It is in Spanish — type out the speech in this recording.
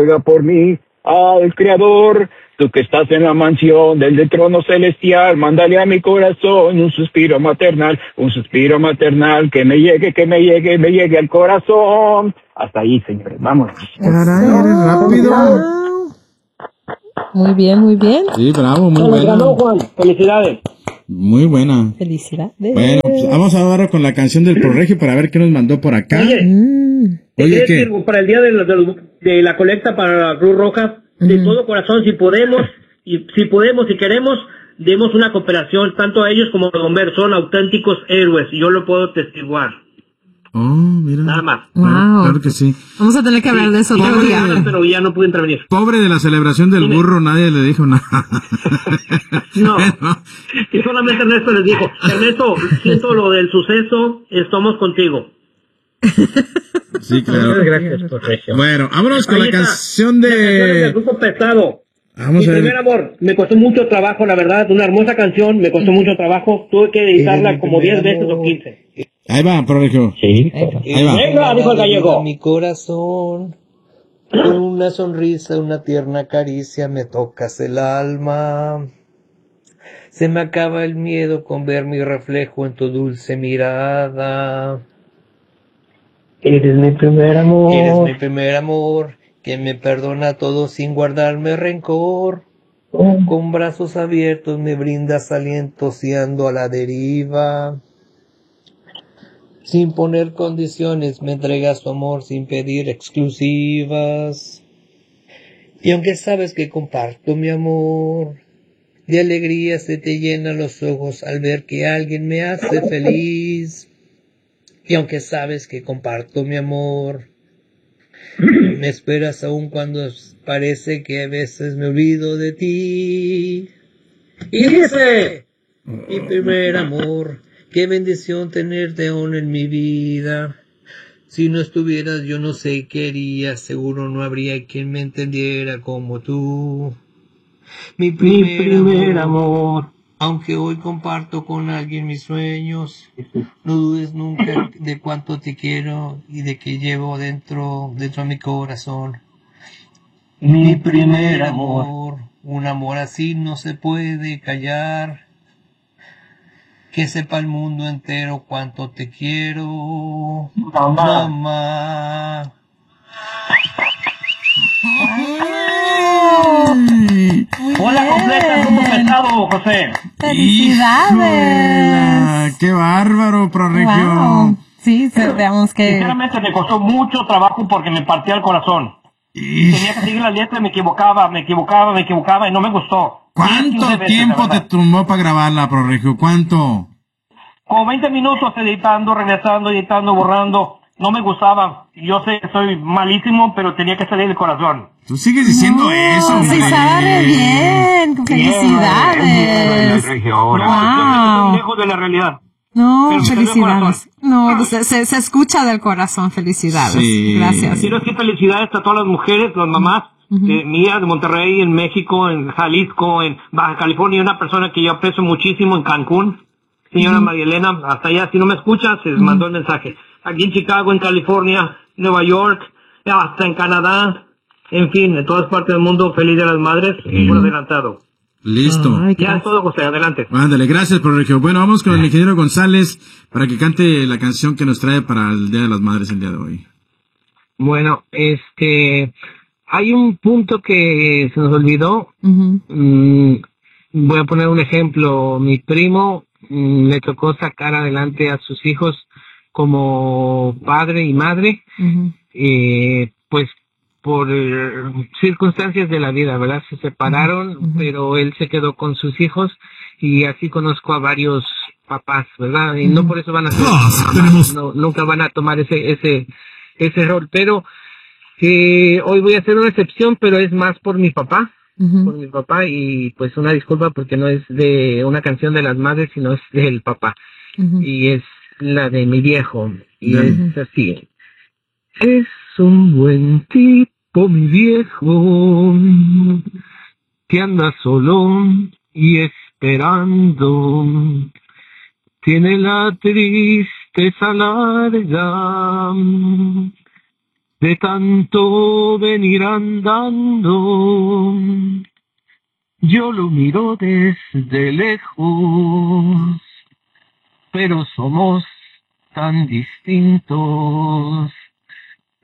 ruega por mí al Creador. Tú que estás en la mansión del trono celestial, mándale a mi corazón un suspiro maternal que me llegue al corazón. Hasta ahí, señores, vámonos. Caray, eres rápido. Muy bien, muy bien. Sí, bravo, muy buena. Ganó, Juan. Felicidades. Muy buena. Felicidades. Bueno, pues vamos ahora con la canción del Proregio para ver qué nos mandó por acá. Oye, ¿qué? Para el día de la colecta para la Cruz Roja, de todo corazón, si podemos y queremos, demos una cooperación, tanto a ellos como a los bomberos, son auténticos héroes, y yo lo puedo testiguar. Oh, mira. Nada más. Wow. Claro que sí. Vamos a tener que hablar de eso otro día. Pero ya no pude intervenir. Pobre de la celebración del burro, nadie le dijo nada. No, y solamente Ernesto les dijo, Ernesto, siento lo del suceso, estamos contigo. Sí, claro. Muchas gracias, Proregio. Bueno, vámonos con la canción La canción del Grupo Pesado. Vamos Mi a ver. primer amor, me costó mucho trabajo, la verdad, una hermosa canción, me costó mucho trabajo, tuve que editarla como 10 veces o 15. Ahí va, Proregio. Sí. Ahí va. Venga, dijo el gallego. Mi corazón, con una sonrisa, una tierna caricia, me tocas el alma. Se me acaba el miedo con ver mi reflejo en tu dulce mirada. Eres mi primer amor. Eres mi primer amor, que me perdona todo sin guardarme rencor. Con brazos abiertos me brindas aliento si ando a la deriva. Sin poner condiciones me entregas tu amor sin pedir exclusivas. Y aunque sabes que comparto mi amor, de alegría se te llenan los ojos al ver que alguien me hace feliz. Y aunque sabes que comparto mi amor, me esperas aún cuando parece que a veces me olvido de ti. Y dice, mi primer amor, qué bendición tenerte aún en mi vida. Si no estuvieras yo no sé qué haría, seguro no habría quien me entendiera como tú. Mi primer amor, aunque hoy comparto con alguien mis sueños, no dudes nunca de cuánto te quiero y de que llevo dentro de mi corazón. Mi primer amor, un amor así no se puede callar. Que sepa el mundo entero cuánto te quiero, mamá. Hola completa, Grupo Pesado, José. ¡Felicidades! Híjola, ¡qué bárbaro, Proregio! Wow. Sí, veamos que... Sinceramente me costó mucho trabajo porque me partía el corazón. Tenía que seguir la letra y me equivocaba y no me gustó. ¿Cuánto tiempo te tomó para grabarla, Proregio? ¿Cuánto? Como 20 minutos editando, regresando, editando, borrando. No me gustaba. Yo sé que soy malísimo, pero tenía que salir del corazón. Tú sigues diciendo eso, hombre. Sí, sabe bien. Felicidades. Wow. Estoy lejos de la realidad. No, Pero felicidades. No, se escucha del corazón. Felicidades. Sí. Gracias. Quiero decir felicidades a todas las mujeres, las mamás mías de Monterrey, en México, en Jalisco, en Baja California, una persona que yo aprecio muchísimo en Cancún, señora María Elena, hasta allá, si no me escuchas, se mandó el mensaje. Aquí en Chicago, en California, Nueva York, hasta en Canadá, en fin, en todas partes del mundo, feliz de las madres, por adelantado. Listo. Ya es todo, José, adelante. Ándale, gracias, Proregio. Bueno, vamos con el ingeniero González para que cante la canción que nos trae para el Día de las Madres el día de hoy. Bueno, hay un punto que se nos olvidó. Voy a poner un ejemplo. Mi primo le tocó sacar adelante a sus hijos como padre y madre, pues por circunstancias de la vida, ¿verdad? Se separaron, pero él se quedó con sus hijos y así conozco a varios papás, ¿verdad? Y no por eso van a ser, nunca van a tomar ese rol, pero hoy voy a hacer una excepción, pero es más por mi papá, y pues una disculpa porque no es de una canción de las madres, sino es del papá, y es la de mi viejo, y es así. Es un buen tipo mi viejo, que anda solo y esperando, tiene la tristeza larga, de tanto venir andando. Yo lo miro desde lejos, pero somos tan distintos.